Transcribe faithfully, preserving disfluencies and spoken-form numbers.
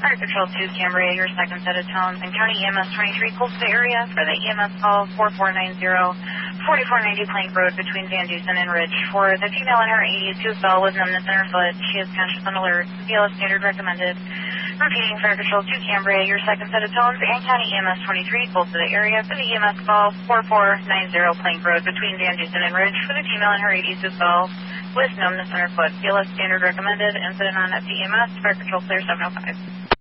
Fire Control two, Cambria, your second set of tones, and County E M S twenty-three, close to the area for the E M S call four four nine zero, forty-four ninety Plank Road between Van Dusen and Ridge. For the female in her eighties who fell with numbness in her foot, she is conscious and alert. B L S standard recommended. Repeating, Fire Control two, Cambria, your second set of tones, and County E M S twenty-three, close to the area for the E M S call four four nine zero Plank Road between Van Dusen and Ridge. For the female in her eighties who fell with numbness in her foot, B L S standard recommended. Incident on F D E M S, Fire Control clear seven oh five.